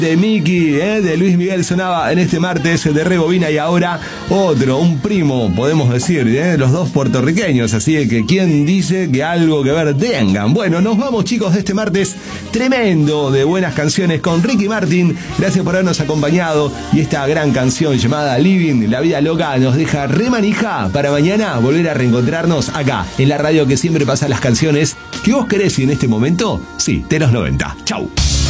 de Miki, de Luis Miguel sonaba en este martes de Rebobina, y ahora otro, un primo, podemos decir, los dos puertorriqueños, así que ¿quién dice que algo que ver tengan? Bueno, nos vamos, chicos, de este martes tremendo de buenas canciones con Ricky Martin. Gracias por habernos acompañado, y esta gran canción llamada Living, La Vida Loca, nos deja remanija para mañana volver a reencontrarnos acá en la radio que siempre pasa las canciones que vos querés, y en este momento, sí, de los 90. Chau.